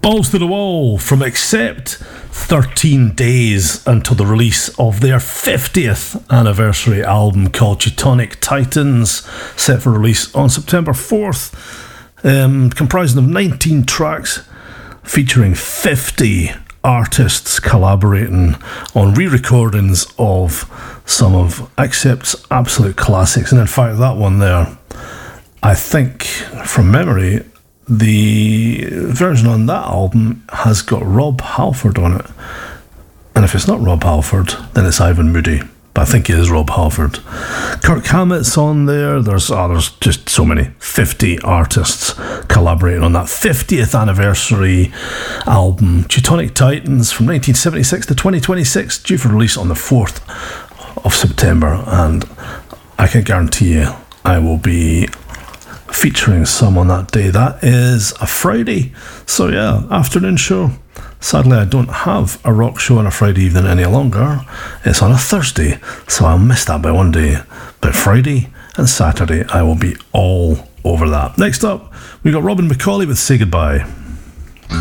Balls to the Wall from Accept, 13 days until the release of their 50th anniversary album called Teutonic Titans, set for release on September 4th, comprising of 19 tracks featuring 50 artists collaborating on re-recordings of some of Accept's absolute classics. And in fact, that one there, I think, from memory, the version on that album has got Rob Halford on it. And if it's not Rob Halford, then it's Ivan Moody. But I think it is Rob Halford. Kirk Hammett's on there. There's just so many. 50 artists collaborating on that 50th anniversary album. Teutonic Titans from 1976 to 2026, due for release on the 4th of September. And I can guarantee you I will be featuring some on that day. That is a Friday, so yeah, afternoon show. Sadly, I don't have a rock show on a Friday evening any longer. It's on a Thursday, so I'll miss that by one day. But Friday and Saturday, I will be all over that. Next up, we got Robin McCauley with Say Goodbye.